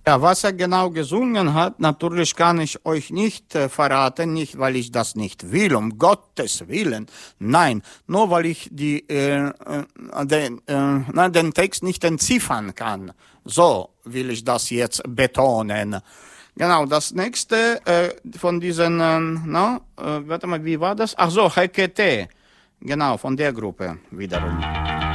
Ja, was er genau gesungen hat, natürlich kann ich euch nicht verraten, nicht weil ich das nicht will, um Gottes Willen. Nein, nur weil ich den Text nicht entziffern kann. So will ich das jetzt betonen. Genau, das nächste von diesen, warte mal, wie war das? Ach so, Hekete. Genau, von der Gruppe wiederum.